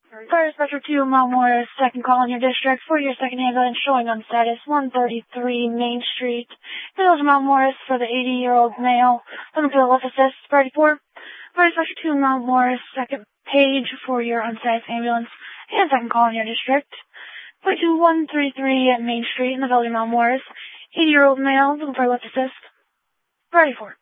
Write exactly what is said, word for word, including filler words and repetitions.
Fire Special two, Mount Morris, second call in your district for your second ambulance showing on status one thirty-three Main Street. Village of Mount Morris for the eighty-year-old male. Looking for the left assist, thirty-four. Fire Special two, Mount Morris, second page for your unstatus ambulance and second call in your district. two one three three at Main Street in the Village of Mount Morris. eighty-year-old male, looking for left assist, thirty-four.